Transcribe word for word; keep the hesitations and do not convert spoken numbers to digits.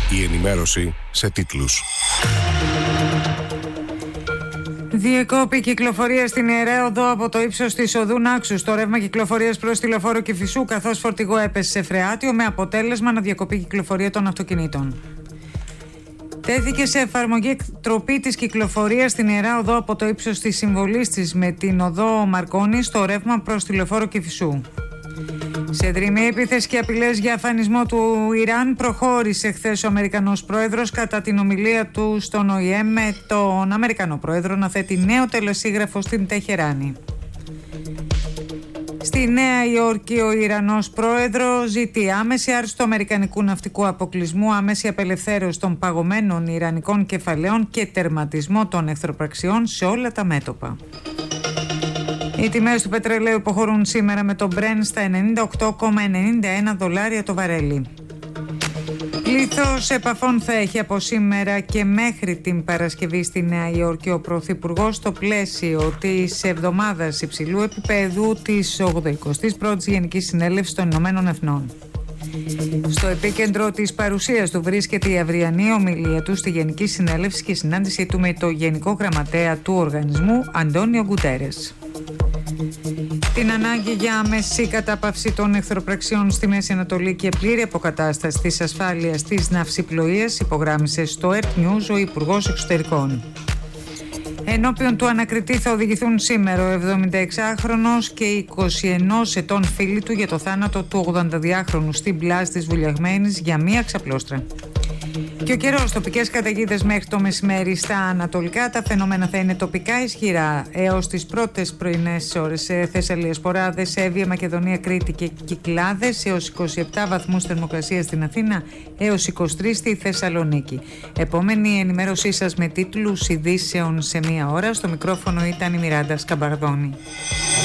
Η ενημέρωση σε τίτλους. Διεκόπη κυκλοφορία στην Ιερέα Οδό από το ύψος της οδού Νάξου στο ρεύμα κυκλοφορίας προς τη Λεωφόρο Κηφισού, καθώς φορτηγό έπεσε σε φρεάτιο με αποτέλεσμα να διακοπεί η κυκλοφορία των αυτοκινήτων. Τέθηκε σε εφαρμογή εκτροπή της κυκλοφορίας στην Ιερέα Οδό από το ύψος της συμβολής της με την οδό Μαρκόνη στο ρεύμα προς τη Λεωφόρο Κηφισού. Σε δρυμή επίθεση και απειλές για αφανισμό του Ιράν προχώρησε χθες ο Αμερικανός Πρόεδρος κατά την ομιλία του στον Ο Η Ε με τον Αμερικανό Πρόεδρο να θέτει νέο τελεσίγραφο στην Τεχεράνη. Στη Νέα Υόρκη ο Ιρανός Πρόεδρος ζητεί άμεση άρση του αμερικανικού ναυτικού αποκλεισμού, άμεση απελευθέρωση των παγωμένων ιρανικών κεφαλαίων και τερματισμό των εχθροπραξιών σε όλα τα μέτωπα. Οι τιμές του πετρελαίου υποχωρούν σήμερα με το Brent στα ενενήντα οκτώ κόμμα ενενήντα ένα δολάρια το βαρέλι. Πλήθος επαφών θα έχει από σήμερα και μέχρι την Παρασκευή στη Νέα Υόρκη ο Πρωθυπουργός στο πλαίσιο της εβδομάδας υψηλού επίπεδου της ογδοηκοστής πρώτης Γενικής Συνέλευσης των Ηνωμένων Εθνών. Στο επίκεντρο της παρουσίας του βρίσκεται η αυριανή ομιλία του στη Γενική Συνέλευση και συνάντησή του με το Γενικό Γραμματέα του Οργανισμού Αντώνιο Γκουτέρες. Την ανάγκη για άμεση κατάπαυση των εχθροπραξιών στη Μέση Ανατολή και πλήρη αποκατάσταση της ασφάλειας της ναυσιπλοείας υπογράμμισε στο Earth News ο Υπουργός Εξωτερικών. Ενώπιον του ανακριτή θα οδηγηθούν σήμερα ο εβδομηνταεξάχρονος και είκοσι ενός ετών φίλοι του για το θάνατο του ογδονταδυάχρονου στην πλάζ της Βουλιαγμένης για μία ξαπλώστρα. Και ο καιρός, τοπικές καταιγίδες μέχρι το μεσημέρι στα ανατολικά. Τα φαινόμενα θα είναι τοπικά ισχυρά έως τις πρώτες πρωινές ώρες σε Θεσσαλία, Σποράδες, Εύβοια, Μακεδονία, Κρήτη και Κυκλάδες, έως είκοσι επτά βαθμούς θερμοκρασία στην Αθήνα, έως είκοσι τρεις στη Θεσσαλονίκη. Επόμενη ενημέρωσή σας με τίτλους ειδήσεων σε μία ώρα. Στο μικρόφωνο ήταν η Μιράντα Σκαμπαρδόνη.